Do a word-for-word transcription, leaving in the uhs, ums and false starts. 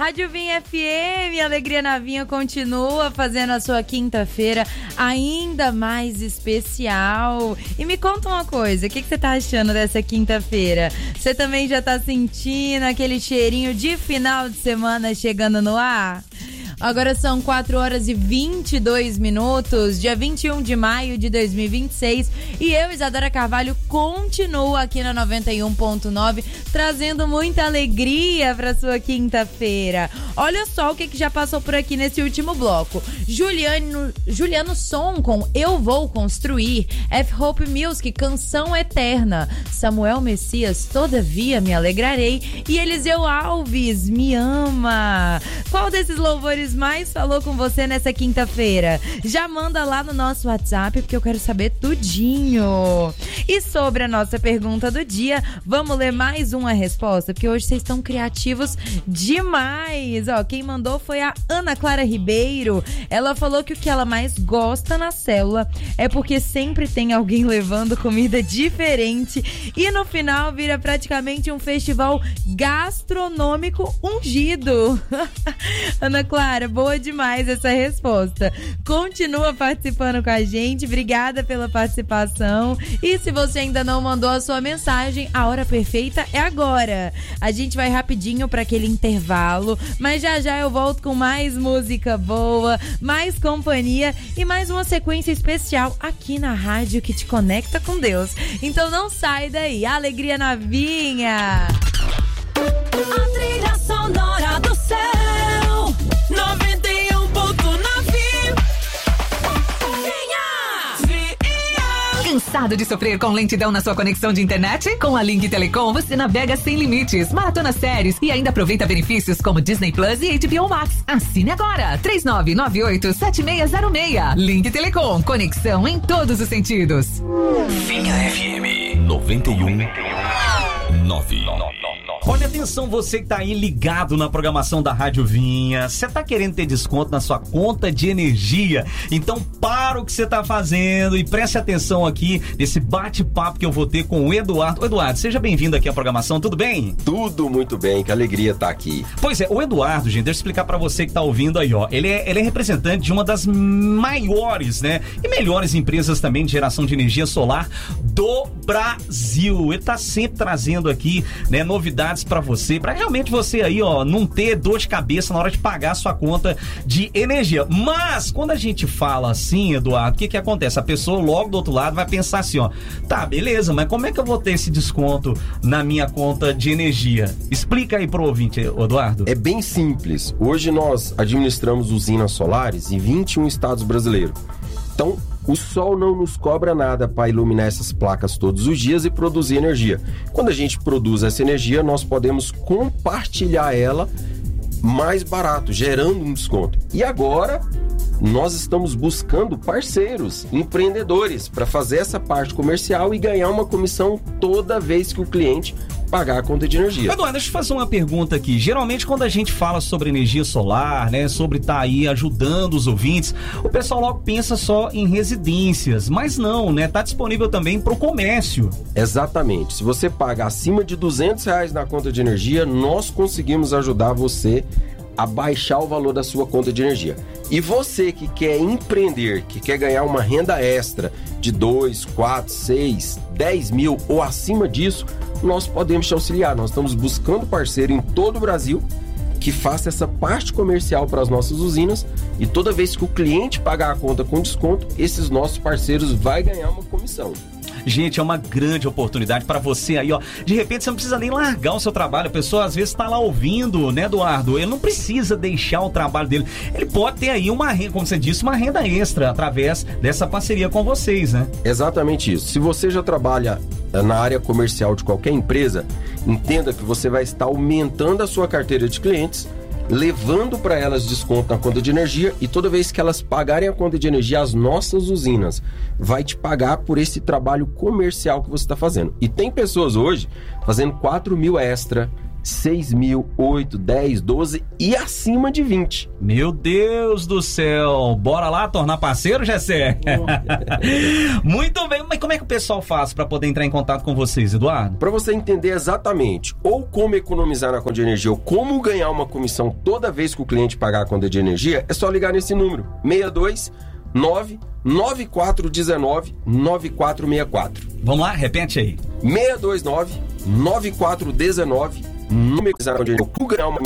Rádio Vinha F M, Alegria na Vinha continua fazendo a sua quinta-feira ainda mais especial. E me conta uma coisa, o que, que você tá achando dessa quinta-feira? Você também já tá sentindo aquele cheirinho de final de semana chegando no ar? Agora são quatro horas e vinte e dois minutos, dia vinte e um de maio de dois mil e vinte e seis, e eu, Isadora Carvalho, continuo aqui na noventa e um ponto nove, trazendo muita alegria para sua quinta-feira. Olha só o que, que já passou por aqui nesse último bloco. Juliano, Juliano Som com Eu Vou Construir, F-Hope Music, Canção Eterna, Samuel Messias, Todavia Me Alegrarei, e Eliseu Alves, Me Ama. Qual desses louvores mais falou com você nessa quinta-feira? Já manda lá no nosso WhatsApp, porque eu quero saber tudinho. E sobre a nossa pergunta do dia, vamos ler mais uma resposta, porque hoje vocês estão criativos demais. Ó, quem mandou foi a Ana Clara Ribeiro. Ela falou que o que ela mais gosta na célula é porque sempre tem alguém levando comida diferente e no final vira praticamente um festival gastronômico ungido. Ana Clara, boa demais essa resposta. Continua participando com a gente. Obrigada pela participação. E se você ainda não mandou a sua mensagem, a hora perfeita é agora. A gente vai rapidinho para aquele intervalo, mas já já eu volto com mais música boa, mais companhia e mais uma sequência especial aqui na rádio que te conecta com Deus. Então não sai daí. Alegria na Vinha. A trilha sonora do céu. noventa e um ponto nove. Cansado de sofrer com lentidão na sua conexão de internet? Com a Link Telecom você navega sem limites, maratona séries e ainda aproveita benefícios como Disney Plus e H B O Max. Assine agora, três nove nove oito sete seis zero seis. Link Telecom, conexão em todos os sentidos. Vinha F M noventa e um ponto nove. Olha, atenção, você que tá aí ligado na programação da Rádio Vinha. Você tá querendo ter desconto na sua conta de energia? Então para o que você tá fazendo e preste atenção aqui nesse bate-papo que eu vou ter com o Eduardo. Eduardo, seja bem-vindo aqui à programação, tudo bem? Tudo muito bem, que alegria estar aqui. Pois é, o Eduardo, gente, deixa eu explicar pra você que tá ouvindo aí, ó. Ele é, ele é representante de uma das maiores, né, e melhores empresas também de geração de energia solar do Brasil. Ele tá sempre trazendo aqui, né, novidades pra você, pra realmente você aí, ó, não ter dor de cabeça na hora de pagar a sua conta de energia. Mas, quando a gente fala assim, Eduardo, o que que acontece? A pessoa logo do outro lado vai pensar assim, ó, tá, beleza, mas como é que eu vou ter esse desconto na minha conta de energia? Explica aí pro ouvinte, Eduardo. É bem simples. Hoje nós administramos usinas solares em vinte e um estados brasileiros. Então, o sol não nos cobra nada para iluminar essas placas todos os dias e produzir energia. Quando a gente produz essa energia, nós podemos compartilhar ela mais barato, gerando um desconto. E agora, nós estamos buscando parceiros, empreendedores, para fazer essa parte comercial e ganhar uma comissão toda vez que o cliente pagar a conta de energia. Eduardo, deixa eu fazer uma pergunta aqui. Geralmente, quando a gente fala sobre energia solar, né, sobre estar tá aí ajudando os ouvintes, o pessoal logo pensa só em residências, mas não, né? Tá disponível também para o comércio. Exatamente. Se você paga acima de duzentos reais na conta de energia, nós conseguimos ajudar você a baixar o valor da sua conta de energia. E você que quer empreender, que quer ganhar uma renda extra de dois, quatro, seis, dez mil ou acima disso, nós podemos te auxiliar. Nós estamos buscando parceiro em todo o Brasil que faça essa parte comercial para as nossas usinas e toda vez que o cliente pagar a conta com desconto, esses nossos parceiros vão ganhar uma comissão. Gente, é uma grande oportunidade para você aí, ó. De repente você não precisa nem largar o seu trabalho. A pessoa às vezes tá lá ouvindo, né, Eduardo? Ele não precisa deixar o trabalho dele. Ele pode ter aí uma renda, como você disse, uma renda extra através dessa parceria com vocês, né? Exatamente isso. Se você já trabalha na área comercial de qualquer empresa, entenda que você vai estar aumentando a sua carteira de clientes, levando para elas desconto na conta de energia e toda vez que elas pagarem a conta de energia, as nossas usinas vai te pagar por esse trabalho comercial que você está fazendo. E tem pessoas hoje fazendo quatro mil extra, seis mil, oito, dez, doze e acima de vinte. Meu Deus do céu. Bora lá tornar parceiro, Gessé? Muito bem, mas como é que o pessoal faz para poder entrar em contato com vocês, Eduardo? Para você entender exatamente ou como economizar na conta de energia ou como ganhar uma comissão toda vez que o cliente pagar a conta de energia, é só ligar nesse número, seis dois nove nove quatro um nove nove quatro seis quatro. Vamos lá, repete aí. seis dois nove nove quatro um nove nove quatro seis quatro. Como ganhar uma